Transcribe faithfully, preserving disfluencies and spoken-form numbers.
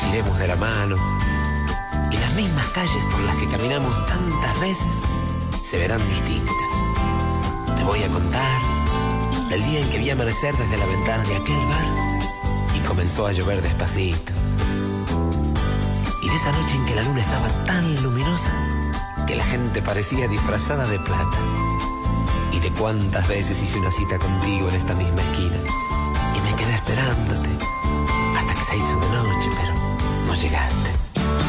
iremos de la mano y las mismas calles por las que caminamos tantas veces se verán distintas. Te voy a contar del día en que vi amanecer desde la ventana de aquel bar y comenzó a llover despacito. Y de esa noche en que la luna estaba tan luminosa que la gente parecía disfrazada de plata. Y de cuántas veces hice una cita contigo en esta misma esquina y me quedé esperándote hasta que se hizo de noche, pero no llegaste.